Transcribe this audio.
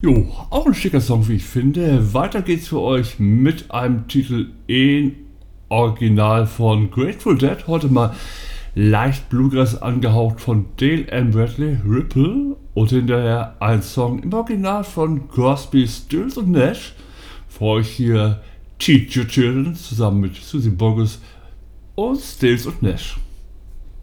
Jo, auch ein schicker Song, wie ich finde. Weiter geht's für euch mit einem Titel in Original von Grateful Dead. Heute mal leicht Bluegrass angehaucht von Dale M. Bradley, Ripple. Und hinterher ein Song im Original von Crosby, Stills und Nash. Für euch hier Teach Your Children zusammen mit Susie Boggess und Stills und Nash.